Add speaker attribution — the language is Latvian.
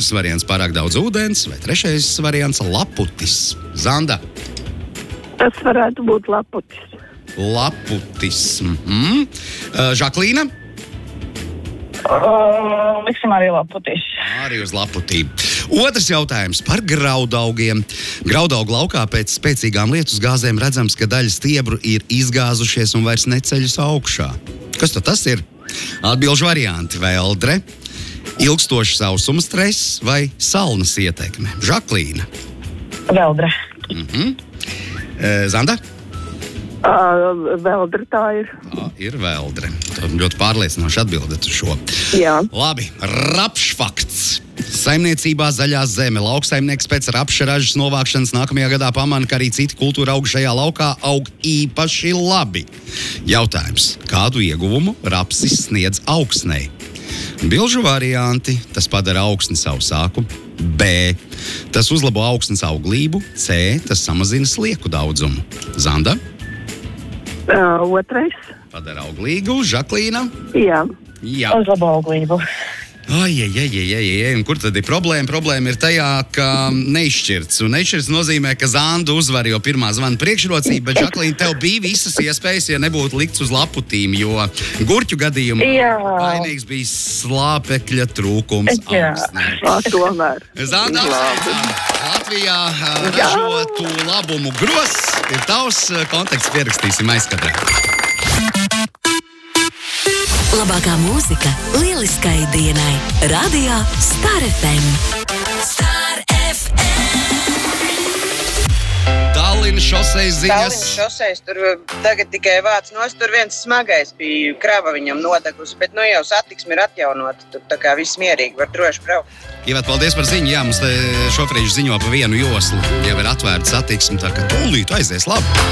Speaker 1: otrs variants – pārāk daudz ūdens, vai trešais variants – laputis. Zanda?
Speaker 2: Tas varētu būt laputis.
Speaker 1: Laputis. Žaklīna?
Speaker 3: Liksim arī laputis.
Speaker 1: Arī uz laputīm. Otrs jautājums par graudaugiem. Graudaugu laukā pēc spēcīgām lietusgāzēm redzams, ka daļa stiebru ir izgāzušies un vairs neceļas augšā. Kas tad tas ir? Atbilžu varianti – veldre, ilgstošs sausuma stress vai salnas ietekme. Žaklīna?
Speaker 3: Veldre.
Speaker 1: Zanda?
Speaker 2: Veldre tā ir.
Speaker 1: Tā ir veldre. Tā ļoti pārliecinoši atbildat uz šo.
Speaker 2: Jā.
Speaker 1: Labi, rapšfakts. Saimniecībā zaļā zeme. Lauksaimnieks pēc rapša ražas novākšanas nākamajā gadā pamana, ka arī citi kultūra augi šajā laukā aug īpaši labi. Jautājums. Kādu ieguvumu rapsis sniedz augsnei? Bilžu varianti. Tas padara augsni sausāku. B. Tas uzlabo augsnes auglību. C. Tas samazina slieku daudzumu. Zanda?
Speaker 2: Otrais.
Speaker 1: Padara auglīgu. Žaklīna?
Speaker 2: Jā.
Speaker 1: Jā.
Speaker 3: Uzlabo auglību.
Speaker 1: Un kur tad ir problēma? Problēma ir tajā, ka neizšķirts. Un neizšķirts nozīmē, ka Zanda uzvar jau pirmā zvana priekšrocība, bet Žaklīna, tev bija visas iespējas, ja nebūtu likts uz laputīm, jo gurķu gadījumā vainīgs bija slāpekļa trūkums augsnē.
Speaker 2: Tomēr.
Speaker 1: Zanda, Latvijā ražotu labumu gros ir tavs. Konteksts pierakstīsim aizkadrē.
Speaker 4: Labākā mūzika lieliskai dienai. Radio Star FM. Star FM.
Speaker 1: Tallinas šoseis ziņas.
Speaker 5: Tallinas šoseis, tur tagad tikai vāc nost, tur viens smagais bija, krava viņam nodegus, bet nu jau satiksmi ir atjaunota, tur tā kā viss mierīgi, var droši braukt.
Speaker 1: Ivet, paldies par ziņu. Jā, mums te šoferīši ziņo pa vienu joslu. Jau ir atvērta satiksme, tā ka tūlīt aizies labi.